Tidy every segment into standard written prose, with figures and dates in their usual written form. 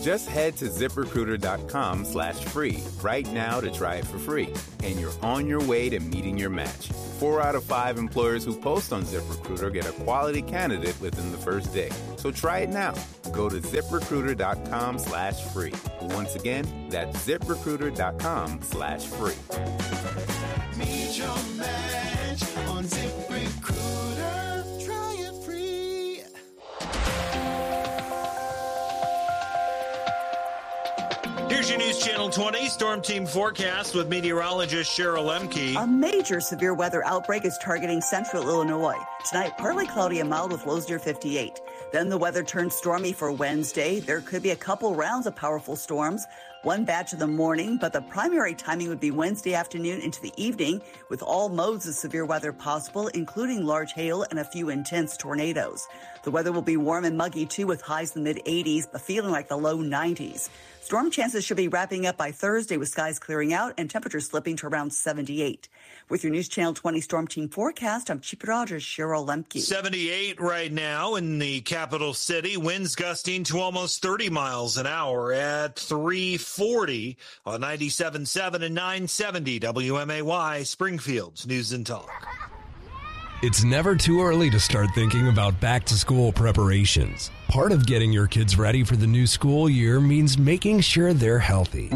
Just head to ZipRecruiter.com/free right now to try it for free. And you're on your way to meeting your match. 4 out of 5 employers who post on ZipRecruiter get a quality candidate within the first day. So try it now. Go to ZipRecruiter.com/free. Once again, that's ZipRecruiter.com/free. Meet your match on ZipRecruiter. Try it free. Here's your News Channel 20 Storm Team forecast with meteorologist Cheryl Lemke. A major severe weather outbreak is targeting central Illinois. Tonight, partly cloudy and mild with lows near 58. Then the weather turns stormy for Wednesday. There could be a couple rounds of powerful storms, one batch in the morning, but the primary timing would be Wednesday afternoon into the evening, with all modes of severe weather possible, including large hail and a few intense tornadoes. The weather will be warm and muggy, too, with highs in the mid-80s, but feeling like the low 90s. Storm chances should be wrapping up by Thursday with skies clearing out and temperatures slipping to around 78. With your News Channel 20 Storm Team forecast, I'm Chief Meteorologist Cheryl Lemke. 78 right now in the capital city. Winds gusting to almost 30 miles an hour at 340 on 97.7 and 970 WMAY, Springfield's News and Talk. It's never too early to start thinking about back-to-school preparations. Part of getting your kids ready for the new school year means making sure they're healthy.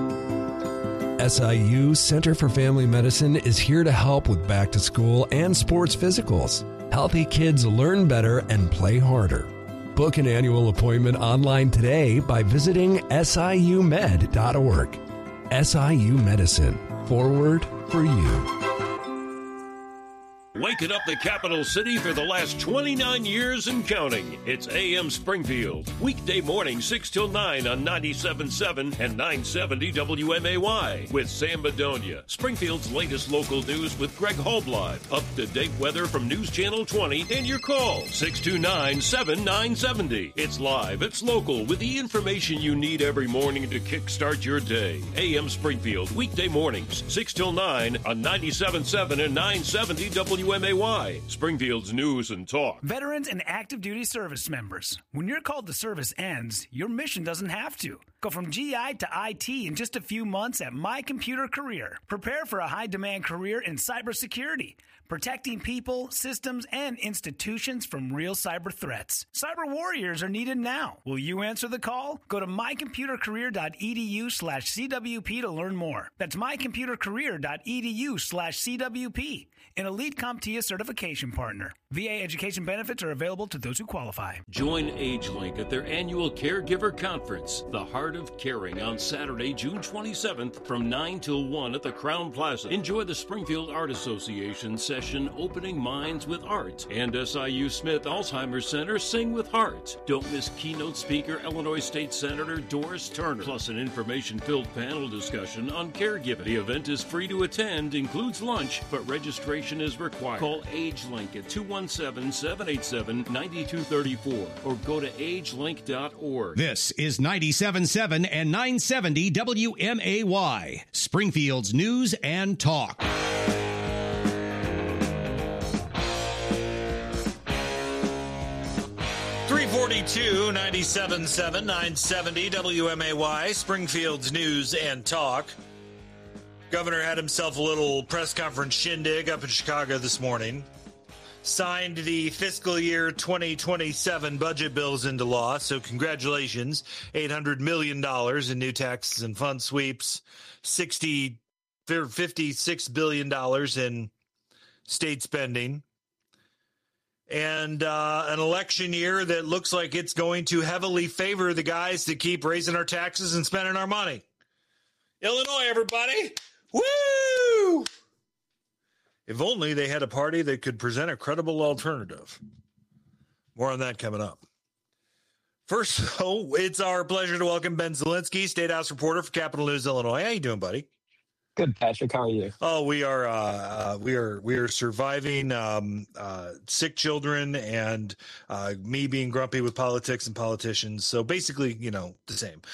SIU Center for Family Medicine is here to help with back-to-school and sports physicals. Healthy kids learn better and play harder. Book an annual appointment online today by visiting SIUmed.org. SIU Medicine. Forward for you. Waking up the capital city for the last 29 years and counting. It's AM Springfield. Weekday morning 6 till 9 on 97.7 and 970 WMAY with Sam Bedonia. Springfield's latest local news with Greg Holblatt. Up-to-date weather from News Channel 20 and your call 629-7970. It's live, it's local with the information you need every morning to kickstart your day. AM Springfield. Weekday mornings 6 till 9 on 97.7 and 970 WMAY. Springfield's News and Talk. Veterans and active duty service members. When your call to service ends, your mission doesn't have to. Go from GI to IT in just a few months at My Computer Career. Prepare for a high-demand career in cybersecurity, protecting people, systems, and institutions from real cyber threats. Cyber warriors are needed now. Will you answer the call? Go to mycomputercareer.edu/CWP to learn more. That's mycomputercareer.edu/CWP. An elite CompTIA certification partner. VA education benefits are available to those who qualify. Join AgeLink at their annual Caregiver Conference, The Heart of Caring, on Saturday, June 27th from 9 till 1 at the Crown Plaza. Enjoy the Springfield Art Association session, Opening Minds with Art, and SIU Smith Alzheimer's Center, Sing with Heart. Don't miss keynote speaker Illinois State Senator Doris Turner, plus an information-filled panel discussion on caregiving. The event is free to attend, includes lunch, but registration is required. Call AgeLink at 217-787-9234 or go to agelink.org. This is 97.7 and 970 WMAY, Springfield's News and Talk. .342, 97.7, 970 WMAY, Springfield's News and Talk. Governor had himself a little press conference shindig up in Chicago this morning. Signed the fiscal year 2027 budget bills into law, so congratulations. $800 million in new taxes and fund sweeps, $56 billion in state spending, and an election year that looks like it's going to heavily favor the guys that keep raising our taxes and spending our money. Illinois, everybody! Woo! If only they had a party that could present a credible alternative. More on that coming up. First, though, it's our pleasure to welcome Ben Zielinski, State House reporter for Capital News Illinois. How you doing, buddy? Good, Patrick. How are you? Oh, we are surviving sick children and me being grumpy with politics and politicians. So basically, the same.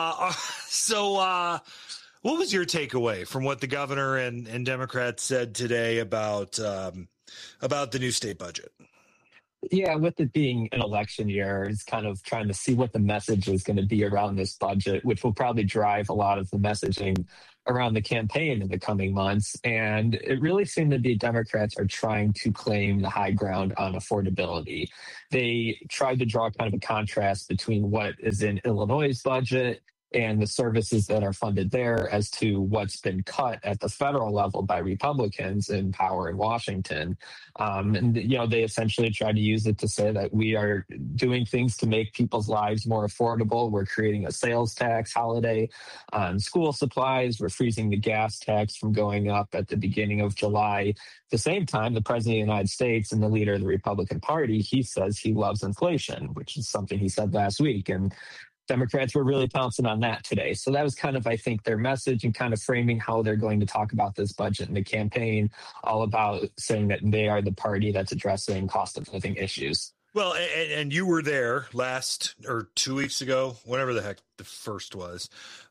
What was your takeaway from what the governor and Democrats said today about the new state budget? Yeah, with it being an election year, it's kind of trying to see what the message is going to be around this budget, which will probably drive a lot of the messaging around the campaign in the coming months. And it really seemed to be Democrats are trying to claim the high ground on affordability. They tried to draw kind of a contrast between what is in Illinois' budget and the services that are funded there as to what's been cut at the federal level by Republicans in power in Washington. And, they essentially tried to use it to say that we are doing things to make people's lives more affordable. We're creating a sales tax holiday on school supplies. We're freezing the gas tax from going up at the beginning of July. At the same time, the president of the United States and the leader of the Republican Party, he says he loves inflation, which is something he said last week. And Democrats were really pouncing on that today. So that was kind of, I think, their message and kind of framing how they're going to talk about this budget in the campaign, all about saying that they are the party that's addressing cost of living issues. Well, and you were there last or 2 weeks ago, whenever the heck the first was,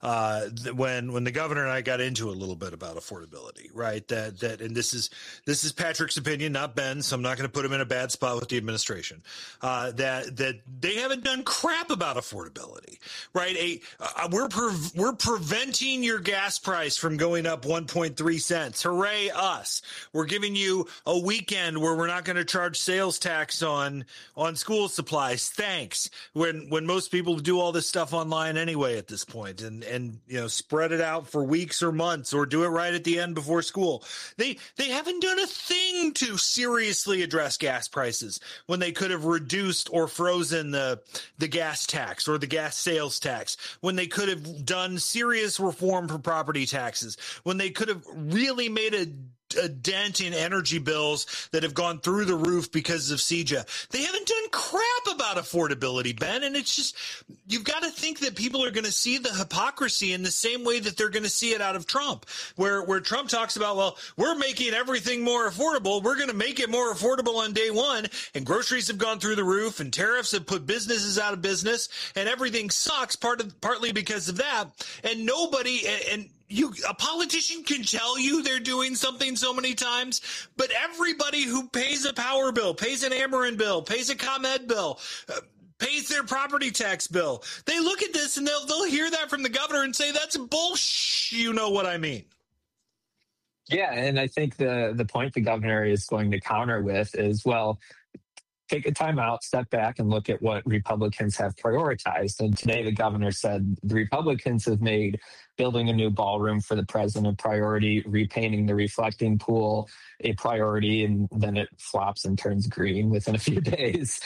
when the governor and I got into a little bit about affordability, right? That and this is Patrick's opinion, not Ben's, so I'm not going to put him in a bad spot with the administration. That they haven't done crap about affordability, right? We're preventing your gas price from going up 1.3 cents. Hooray us! We're giving you a weekend where we're not going to charge sales tax on school supplies. Thanks. When most people do all this stuff online anyway at this point, and spread it out for weeks or months, or do it right at the end before school. They haven't done a thing to seriously address gas prices when they could have reduced or frozen the gas tax or the gas sales tax, when they could have done serious reform for property taxes, when they could have really made a dent in energy bills that have gone through the roof because of CEJA. They haven't done crap about affordability, Ben, and it's just, you've got to think that people are going to see the hypocrisy in the same way that they're going to see it out of Trump, where Trump talks about, well, we're making everything more affordable. We're going to make it more affordable on day one, and groceries have gone through the roof, and tariffs have put businesses out of business, and everything sucks partly because of that, and nobody, and a politician can tell you they're doing something so many times, but everybody who pays a power bill, pays an Ameren bill, pays a ComEd bill, pays their property tax bill, they look at this and they'll hear that from the governor and say, that's bullshit. You know what I mean? Yeah, and I think the point the governor is going to counter with is, well, take a time out, step back, and look at what Republicans have prioritized. And today the governor said the Republicans have made building a new ballroom for the president a priority, repainting the reflecting pool a priority, and then it flops and turns green within a few days.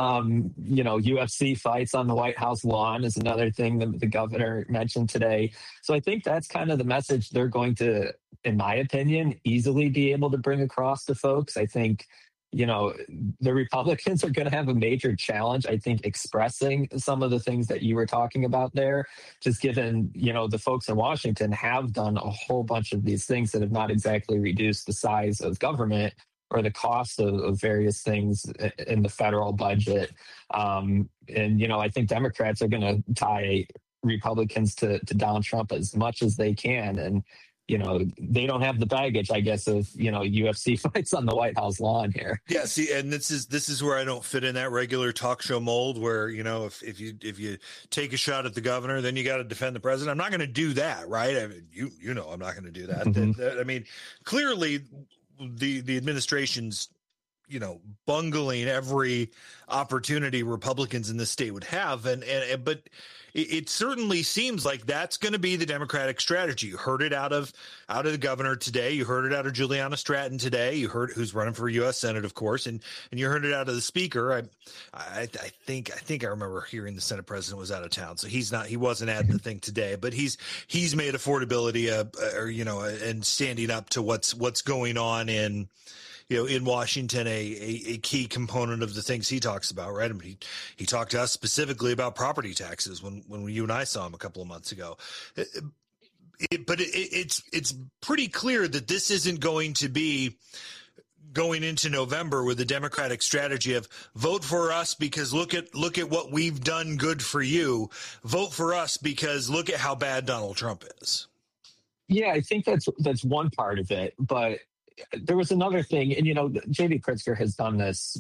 UFC fights on the White House lawn is another thing that the governor mentioned today. So I think that's kind of the message they're going to, in my opinion, easily be able to bring across to folks. I think the Republicans are going to have a major challenge, I think, expressing some of the things that you were talking about there, just given, the folks in Washington have done a whole bunch of these things that have not exactly reduced the size of government or the cost of various things in the federal budget. I think Democrats are going to tie Republicans to Donald Trump as much as they can. And they don't have the baggage, I guess, of, UFC fights on the White House lawn here. Yeah, see, and this is where I don't fit in that regular talk show mold where, if you take a shot at the governor, then you got to defend the president. I'm not going to do that, right? I mean, I'm not going to do that. Mm-hmm. I mean, clearly the administration's, bungling every opportunity Republicans in this state would have. But it certainly seems like that's going to be the Democratic strategy. You heard it out of the governor today. You heard it out of Juliana Stratton today. You heard who's running for U.S. Senate, of course, and you heard it out of the speaker. I think I remember hearing the Senate president was out of town, so he wasn't at the thing today. But he's made affordability and standing up to what's going on in Washington, a key component of the things he talks about, right? I mean, he talked to us specifically about property taxes when you and I saw him a couple of months ago. But it's pretty clear that this isn't going to be going into November with the Democratic strategy of vote for us because look at what we've done good for you. Vote for us because look at how bad Donald Trump is. Yeah, I think that's one part of it, but there was another thing, and J.B. Pritzker has done this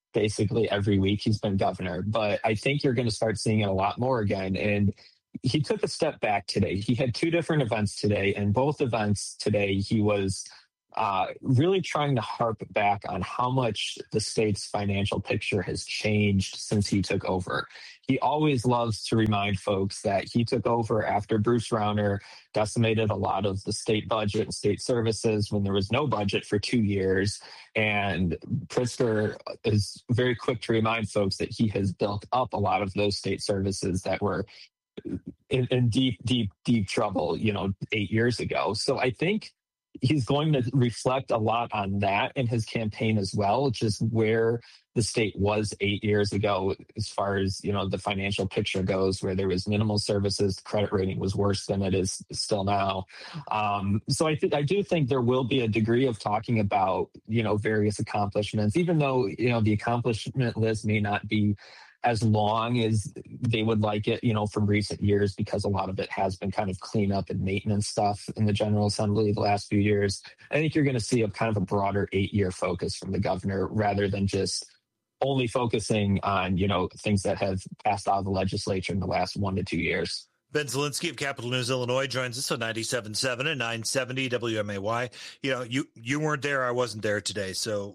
basically every week he's been governor, but I think you're going to start seeing it a lot more again. And he took a step back today. He had two different events today, and both events today he was really trying to harp back on how much the state's financial picture has changed since he took over. He always loves to remind folks that he took over after Bruce Rauner decimated a lot of the state budget and state services when there was no budget for 2 years. And Pritzker is very quick to remind folks that he has built up a lot of those state services that were in deep trouble, 8 years ago. So I think he's going to reflect a lot on that in his campaign as well, just where the state was 8 years ago as far as, the financial picture goes, where there was minimal services, the credit rating was worse than it is still now. So I do think there will be a degree of talking about, various accomplishments, even though, the accomplishment list may not be as long as they would like it, from recent years, because a lot of it has been kind of cleanup and maintenance stuff in the General Assembly the last few years. I think you're going to see a kind of a broader 8-year focus from the governor rather than just only focusing on, things that have passed out of the legislature in the last 1 to 2 years. Ben Zielinski of Capital News Illinois joins us on 97.7 and 970 WMAY. You weren't there. I wasn't there today. So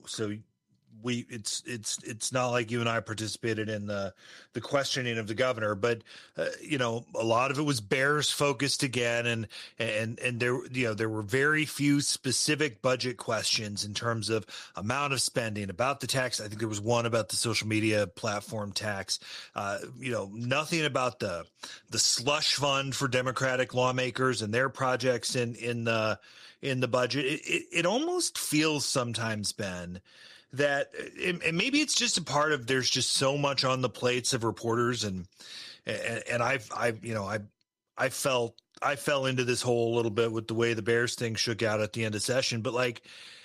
it's not like you and I participated in the questioning of the governor, but a lot of it was Bears focused again, and there were very few specific budget questions in terms of amount of spending, about the tax. I think there was one about the social media platform tax. Nothing about the slush fund for Democratic lawmakers and their projects in the budget. It almost feels sometimes, Ben, that, and maybe it's just a part of, there's just so much on the plates of reporters, and I fell into this hole a little bit with the way the Bears thing shook out at the end of session, but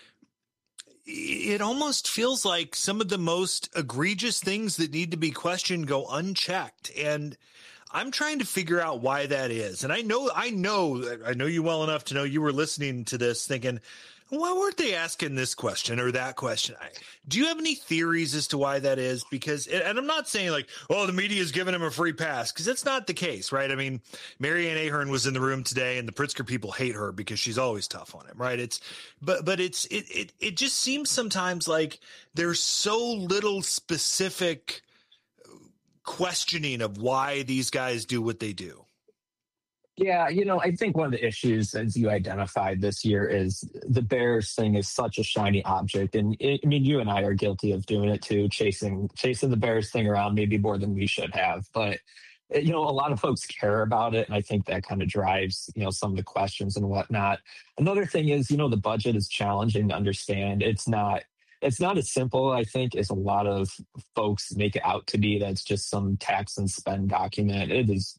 it almost feels like some of the most egregious things that need to be questioned go unchecked, and I'm trying to figure out why that is. And I know you well enough to know you were listening to this thinking, why weren't they asking this question or that question? Do you have any theories as to why that is? Because, and I'm not saying the media is giving him a free pass, because that's not the case, right? I mean, Marianne Ahern was in the room today, and the Pritzker people hate her because she's always tough on him, right? It just seems sometimes like there's so little specific questioning of why these guys do what they do. Yeah, I think one of the issues, as you identified this year, is the Bears thing is such a shiny object. And you and I are guilty of doing it too, chasing the Bears thing around maybe more than we should have. But, a lot of folks care about it. And I think that kind of drives, some of the questions and whatnot. Another thing is, the budget is challenging to understand. It's not as simple, I think, as a lot of folks make it out to be. That's just some tax and spend document. It is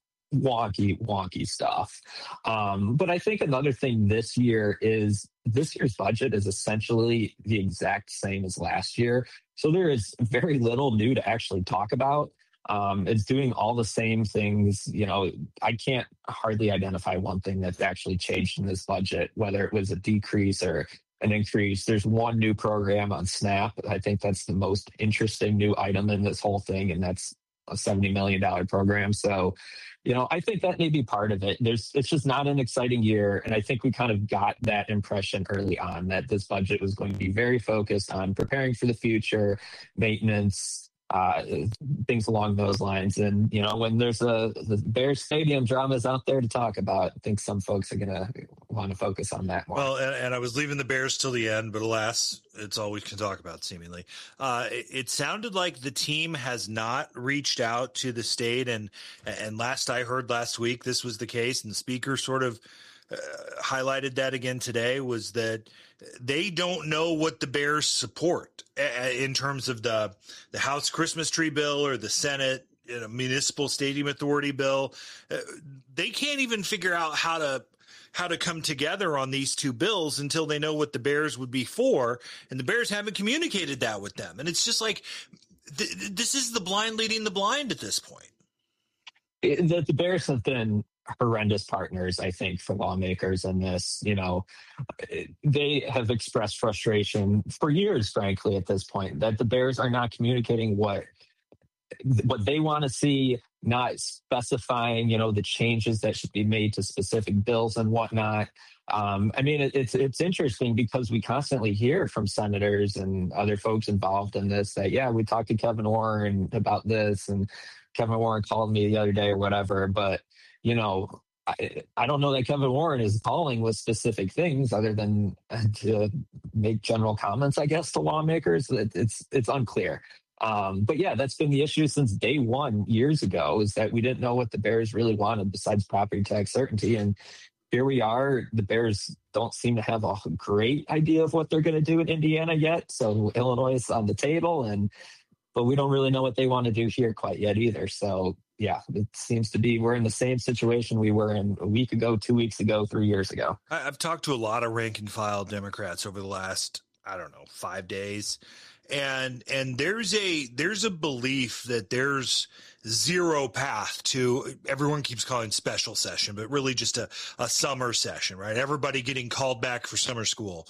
wonky stuff. But I think another thing this year's budget is essentially the exact same as last year. So there is very little new to actually talk about. It's doing all the same things. I can't hardly identify one thing that's actually changed in this budget, whether it was a decrease or an increase. There's one new program on SNAP. I think that's the most interesting new item in this whole thing, and that's a $70 million program. So, I think that may be part of it. It's just not an exciting year. And I think we kind of got that impression early on that this budget was going to be very focused on preparing for the future, maintenance, things along those lines. And, when there's the Bears Stadium drama is out there to talk about, I think some folks are going to want to focus on that more. Well, and I was leaving the Bears till the end, but alas, it's all we can talk about, seemingly. It sounded like the team has not reached out to the state. And last I heard last week, this was the case. And the speaker sort of highlighted that again today, was that they don't know what the Bears support in terms of the House Christmas tree bill or the Senate municipal stadium authority bill. They can't even figure out how to come together on these two bills until they know what the Bears would be for. And the Bears haven't communicated that with them. And it's just like, this is the blind leading the blind at this point. The Bears have been horrendous partners, I think, for lawmakers in this. They have expressed frustration for years, frankly, at this point, that the Bears are not communicating what they want to see, not specifying, the changes that should be made to specific bills and whatnot. It's interesting because we constantly hear from senators and other folks involved in this that, yeah, we talked to Kevin Warren about this, and Kevin Warren called me the other day or whatever. But, I don't know that Kevin Warren is calling with specific things other than to make general comments, I guess, to lawmakers. It's unclear. But yeah, that's been the issue since day one years ago, is that we didn't know what the Bears really wanted besides property tax certainty. And here we are. The Bears don't seem to have a great idea of what they're going to do in Indiana yet. So Illinois is on the table, but we don't really know what they want to do here quite yet either. So yeah, it seems to be we're in the same situation we were in a week ago, 2 weeks ago, 3 years ago. I've talked to a lot of rank and file Democrats over the last, 5 days. And there's a belief that there's zero path to, everyone keeps calling special session, but really just a summer session, right? Everybody getting called back for summer school.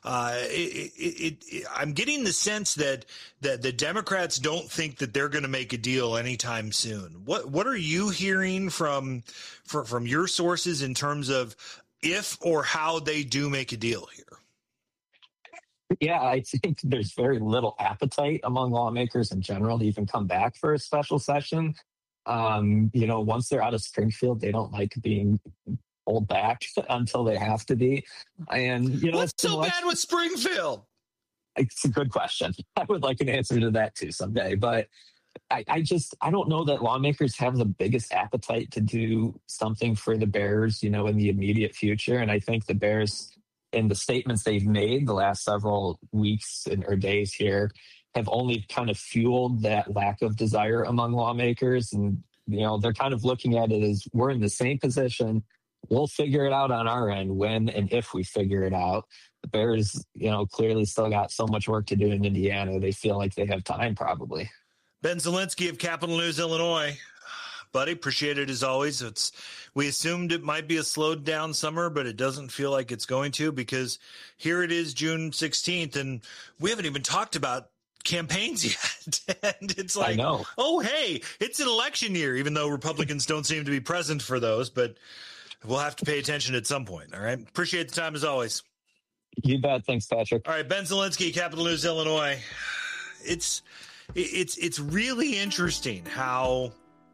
I'm getting the sense that the Democrats don't think that they're going to make a deal anytime soon. What are you hearing from your sources in terms of if or how they do make a deal here? Yeah, I think there's very little appetite among lawmakers in general to even come back for a special session. Once they're out of Springfield, they don't like being pulled back until they have to be. And what's so bad with Springfield? It's a good question. I would like an answer to that too someday. But I don't know that lawmakers have the biggest appetite to do something for the Bears, in the immediate future. And I think the Bears, and the statements they've made the last several weeks or days here, have only kind of fueled that lack of desire among lawmakers. And, they're kind of looking at it as we're in the same position. We'll figure it out on our end when and if we figure it out. The Bears, clearly still got so much work to do in Indiana. They feel like they have time probably. Ben Zielinski of Capital News, Illinois. Buddy, appreciate it as always. We assumed it might be a slowed down summer, but it doesn't feel like it's going to, because here it is June 16th, and we haven't even talked about campaigns yet. And it's like, oh, hey, it's an election year, even though Republicans don't seem to be present for those, but we'll have to pay attention at some point. All right. Appreciate the time as always. You bet. Thanks, Patrick. All right. Ben Zielinski, Capital News, Illinois. It's really interesting how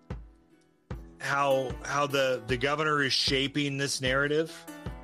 the governor is shaping this narrative,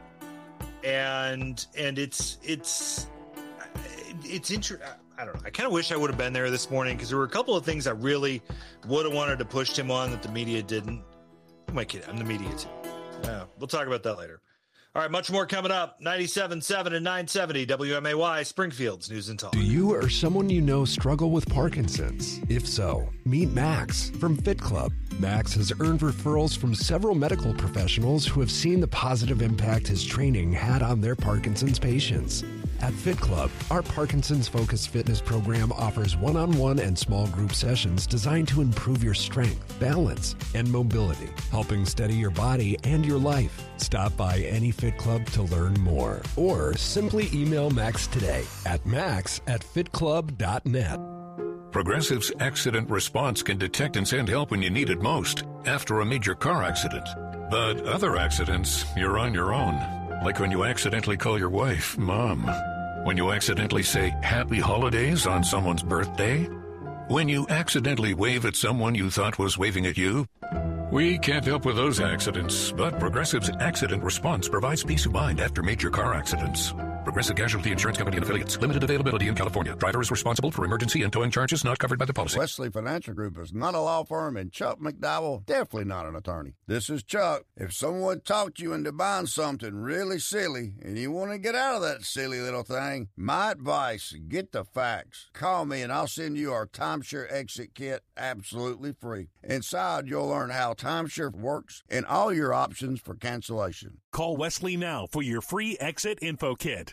and it's interesting. I don't know. I kind of wish I would have been there this morning, because there were a couple of things I really would have wanted to push him on that the media didn't. Who am I kidding? I'm the media too. Yeah, we'll talk about that later. All right, much more coming up. 97.7 and 970 WMAY, Springfield's News and Talk. Do you or someone you know struggle with Parkinson's? If so, meet Max from Fit Club. Max has earned referrals from several medical professionals who have seen the positive impact his training had on their Parkinson's patients. At Fit Club, our Parkinson's-focused fitness program offers one-on-one and small group sessions designed to improve your strength, balance, and mobility, helping steady your body and your life. Stop by any Fit Club to learn more, or simply email Max today at max@fitclub.net. Progressive's Accident Response can detect and send help when you need it most, after a major car accident. But other accidents, you're on your own. Like when you accidentally call your wife Mom. When you accidentally say Happy Holidays on someone's birthday. When you accidentally wave at someone you thought was waving at you. We can't help with those accidents, but Progressive's Accident Response provides peace of mind after major car accidents. Progressive Casualty Insurance Company and Affiliates. Limited availability in California. Driver is responsible for emergency and towing charges not covered by the policy. Wesley Financial Group is not a law firm, and Chuck McDowell definitely not an attorney. This is Chuck. If someone talked you into buying something really silly and you want to get out of that silly little thing, my advice, get the facts. Call me and I'll send you our timeshare exit kit absolutely free. Inside, you'll learn how timeshare works and all your options for cancellation. Call Wesley now for your free exit info kit.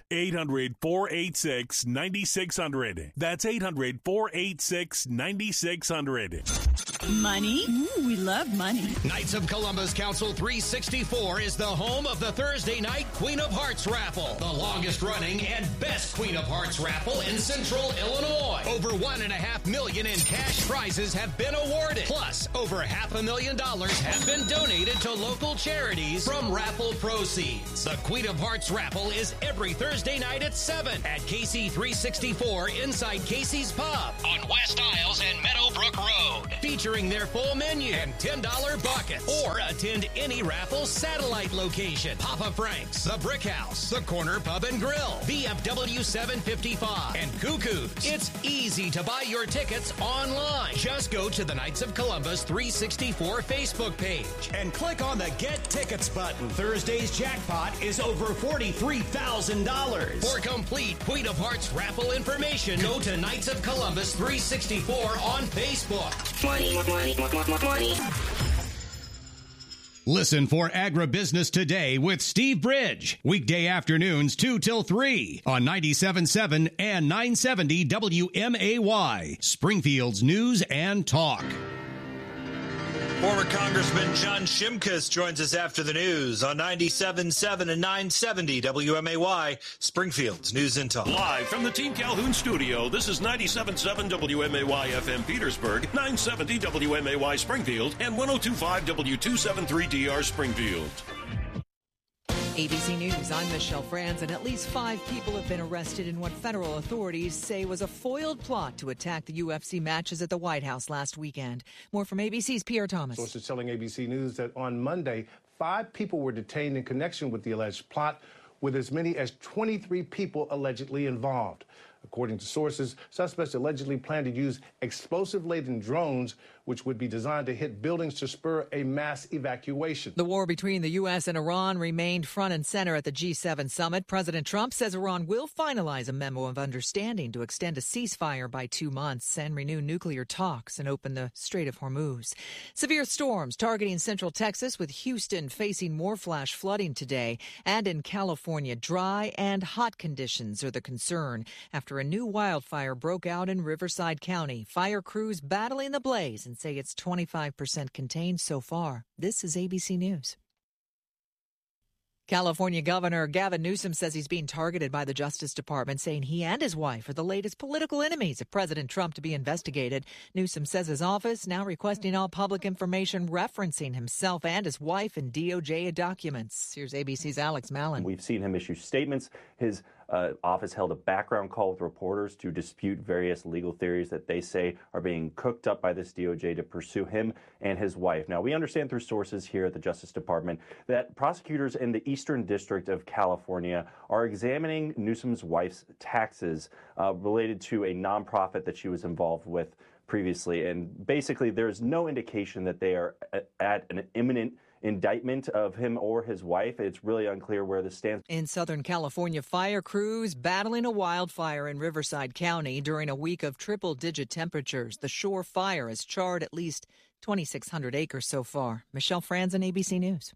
800-486-9600. That's 800-486-9600. Money? Ooh, we love money. Knights of Columbus Council 364 is the home of the Thursday night Queen of Hearts raffle, the longest running and best Queen of Hearts raffle in Central Illinois. Over $1.5 million in cash prizes have been awarded. Plus, over $500,000 have been donated to local charities from raffle proceeds. The Queen of Hearts raffle is every Thursday night at 7 at KC 364 inside Casey's Pub on West Isles and Meadowbrook Road. Featuring their full menu and $10 buckets. Or attend any raffle satellite location. Papa Frank's, the Brick House, the Corner Pub and Grill, VFW 755, and Cuckoo's. It's easy to buy your tickets online. Just go to the Knights of Columbus 364 Facebook page and click on the Get Tickets button. Thursday's jackpot is over $43,000. For complete Queen of Hearts raffle information, go to Knights of Columbus 364 on Facebook. Money. Listen for Agribusiness Today with Steve Bridge. Weekday afternoons 2 till 3 on 97.7 and 970 WMAY. Springfield's News and Talk. Former Congressman John Shimkus joins us after the news on 97.7 and 970 WMAY, Springfield's News and Talk. Live from the Team Calhoun studio, this is 97.7 WMAY FM Petersburg, 970 WMAY Springfield, and 102.5 W273DR Springfield. ABC News, I'm Michelle Franz, and at least 5 people have been arrested in what federal authorities say was a foiled plot to attack the UFC matches at the White House last weekend. More from ABC's Pierre Thomas. Sources telling ABC News that on Monday, 5 people were detained in connection with the alleged plot, with as many as 23 people allegedly involved. According to sources, suspects allegedly plan to use explosive-laden drones, which would be designed to hit buildings to spur a mass evacuation. The war between the U.S. and Iran remained front and center at the G7 summit. President Trump says Iran will finalize a memo of understanding to extend a ceasefire by 2 months and renew nuclear talks and open the Strait of Hormuz. Severe storms targeting central Texas, with Houston facing more flash flooding today. And in California, dry and hot conditions are the concern after a new wildfire broke out in Riverside County. Fire crews battling the blaze and say it's 25% contained so far. This is ABC News. California Governor Gavin Newsom says he's being targeted by the Justice Department, saying he and his wife are the latest political enemies of President Trump to be investigated. Newsom says his office now requesting all public information referencing himself and his wife in DOJ documents. Here's ABC's Alex Mallon. We've seen him issue statements. His office held a background call with reporters to dispute various legal theories that they say are being cooked up by this DOJ to pursue him and his wife. Now, we understand through sources here at the Justice Department that prosecutors in the Eastern District of California are examining Newsom's wife's taxes related to a nonprofit that she was involved with previously. And basically, there's no indication that they are at an imminent indictment of him or his wife. It's really unclear where this stands. In Southern California, fire crews battling a wildfire in Riverside County during a week of triple-digit temperatures. The Shore Fire has charred at least 2,600 acres so far. Michelle Franz, ABC News.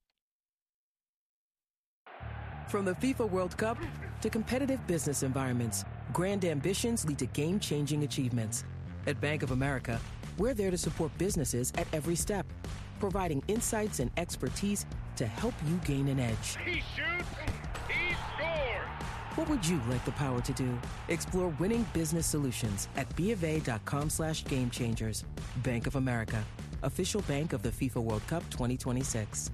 From the FIFA World Cup to competitive business environments, grand ambitions lead to game-changing achievements. At Bank of America, we're there to support businesses at every step, providing insights and expertise to help you gain an edge. He shoots, he scores! What would you like the power to do? Explore winning business solutions at BofA.com/gamechangers. Bank of America, official bank of the FIFA World Cup 2026.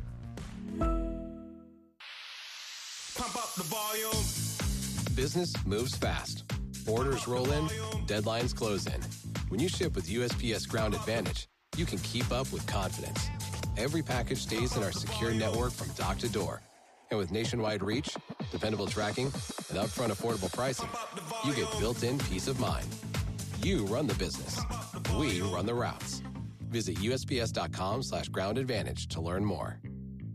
Pump up the volume. Business moves fast. Orders roll in, deadlines close in. When you ship with USPS Ground Advantage, you can keep up with confidence. Every package stays in our secure network from dock to door. And with nationwide reach, dependable tracking, and upfront affordable pricing, you get built-in peace of mind. You run the business. We run the routes. Visit USPS.com/Ground Advantage to learn more.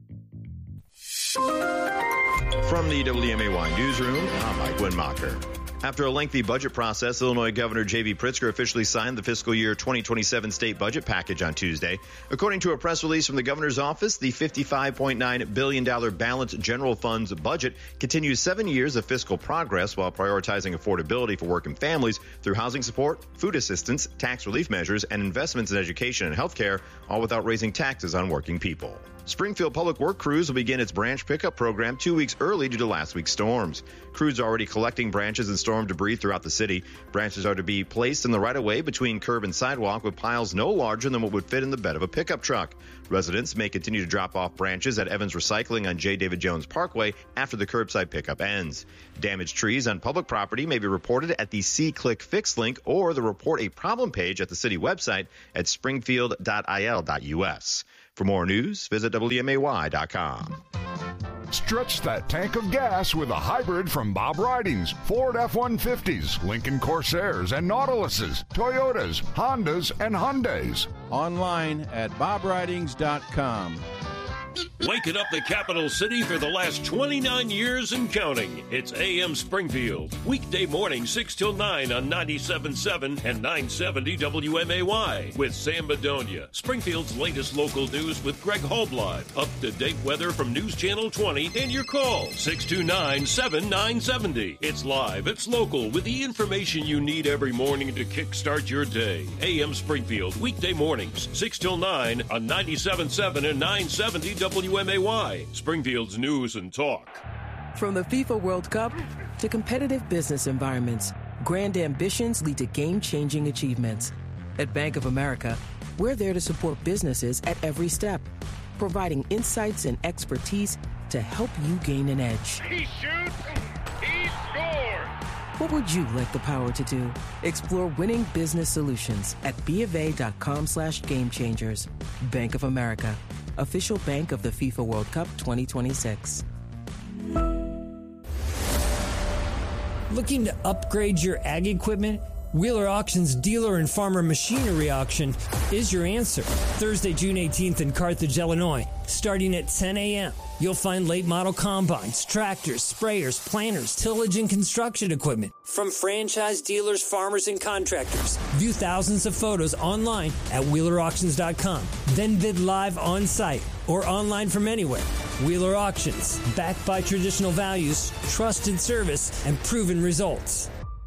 From the WMAY newsroom, I'm Mike Winmacher. After a lengthy budget process, Illinois Governor J.B. Pritzker officially signed the fiscal year 2027 state budget package on Tuesday. According to a press release from the governor's office, the $55.9 billion balanced general funds budget continues 7 years of fiscal progress while prioritizing affordability for working families through housing support, food assistance, tax relief measures, and investments in education and health care, all without raising taxes on working people. Springfield Public Work Crews will begin its branch pickup program 2 weeks early due to last week's storms. Crews are already collecting branches and storm debris throughout the city. Branches are to be placed in the right-of-way between curb and sidewalk with piles no larger than what would fit in the bed of a pickup truck. Residents may continue to drop off branches at Evans Recycling on J. David Jones Parkway after the curbside pickup ends. Damaged trees on public property may be reported at the See Click Fix link or the Report a Problem page at the city website at springfield.il.us. For more news, visit WMAY.com. Stretch that tank of gas with a hybrid from Bob Ridings. Ford F-150s, Lincoln Corsairs and Nautiluses, Toyotas, Hondas, and Hyundais. Online at bobridings.com. Waking up the capital city for the last 29 years and counting. It's AM Springfield. Weekday morning 6 till 9 on 97.7 and 970 WMAY with Sam Bedonia. Springfield's latest local news with Greg Hallblad. Up-to-date weather from News Channel 20 and your call 629-7970. It's live, it's local with the information you need every morning to kickstart your day. AM Springfield, weekday mornings 6 till 9 on 97.7 and 970 WMAY, Springfield's news and talk. From the FIFA World Cup to competitive business environments, grand ambitions lead to game-changing achievements. At Bank of America, we're there to support businesses at every step, providing insights and expertise to help you gain an edge. He shoots, he scores! What would you like the power to do? Explore winning business solutions at BofA.com/gamechangers. Bank of America, official bank of the FIFA World Cup 2026. Looking to upgrade your ag equipment? Wheeler Auctions Dealer and Farmer Machinery Auction is your answer. Thursday, June 18th in Carthage, Illinois, starting at 10 a.m. You'll find late model combines, tractors, sprayers, planters, tillage, and construction equipment from franchise dealers, farmers, and contractors. View thousands of photos online at WheelerAuctions.com. Then bid live on site or online from anywhere. Wheeler Auctions, backed by traditional values, trusted service, and proven results.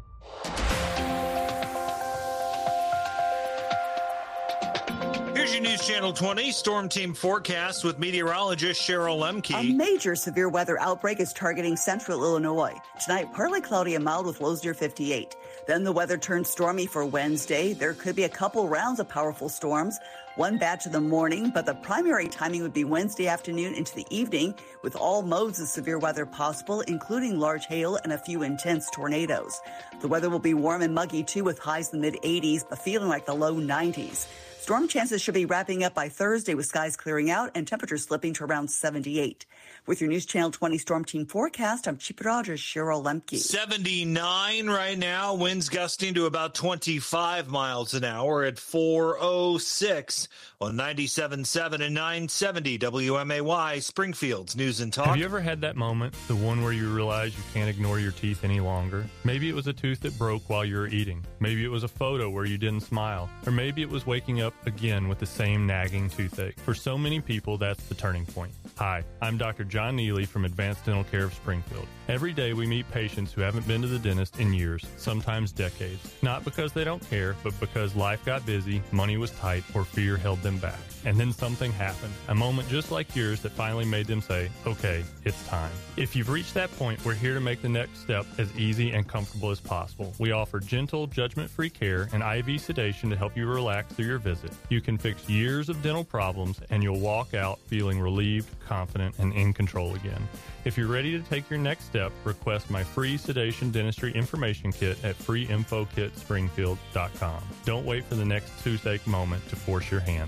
Here's your News Channel 20 Storm Team forecast with meteorologist Cheryl Lemke. A major severe weather outbreak is targeting central Illinois. Tonight, partly cloudy and mild with lows near 58. Then the weather turns stormy for Wednesday. There could be a couple rounds of powerful storms. One batch in the morning, but the primary timing would be Wednesday afternoon into the evening, with all modes of severe weather possible, including large hail and a few intense tornadoes. The weather will be warm and muggy, too, with highs in the mid-80s, but feeling like the low 90s. Storm chances should be wrapping up by Thursday with skies clearing out and temperatures slipping to around 78. With your News Channel 20 Storm Team forecast, I'm Chief Meteorologist Cheryl Lemke. 79 right now, winds gusting to about 25 miles an hour at 4:06 on 97.7 and 970 WMAY, Springfield's News and Talk. Have you ever had that moment, the one where you realize you can't ignore your teeth any longer? Maybe it was a tooth that broke while you were eating. Maybe it was a photo where you didn't smile. Or maybe it was waking up again with the same nagging toothache. For so many people, that's the turning point. Hi, I'm Dr. John Neely from Advanced Dental Care of Springfield. Every day we meet patients who haven't been to the dentist in years, sometimes decades. Not because they don't care, but because life got busy, money was tight, or fear held them back. And then something happened, a moment just like yours that finally made them say, okay, it's time. If you've reached that point, we're here to make the next step as easy and comfortable as possible. We offer gentle, judgment-free care and IV sedation to help you relax through your visit. You can fix years of dental problems, and you'll walk out feeling relieved, confident, and in control again. If you're ready to take your next step, request my free sedation dentistry information kit at freeinfokitspringfield.com. Don't wait for the next toothache moment to force your hand.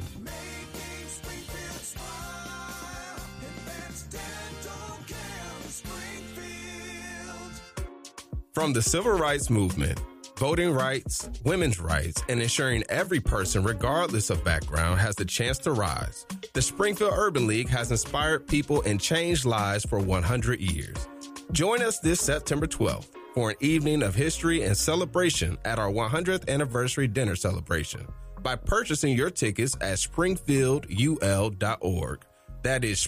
From the civil rights movement, voting rights, women's rights, and ensuring every person, regardless of background, has the chance to rise, the Springfield Urban League has inspired people and changed lives for 100 years. Join us this September 12th for an evening of history and celebration at our 100th anniversary dinner celebration by purchasing your tickets at springfieldul.org. That is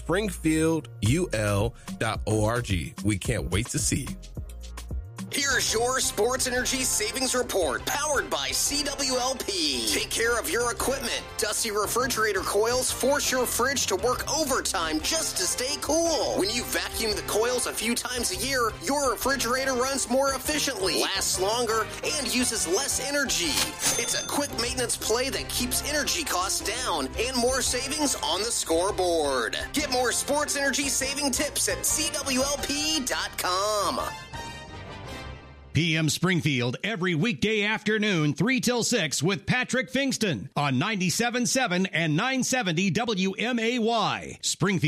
springfieldul.org. We can't wait to see you. Here's your Sports Energy Savings Report, powered by CWLP. Take care of your equipment. Dusty refrigerator coils force your fridge to work overtime just to stay cool. When you vacuum the coils a few times a year, your refrigerator runs more efficiently, lasts longer, and uses less energy. It's a quick maintenance play that keeps energy costs down and more savings on the scoreboard. Get more sports energy saving tips at CWLP.com. PM Springfield every weekday afternoon, 3 till 6 with Patrick Fingston on 97.7 and 970 WMAY. Springfield.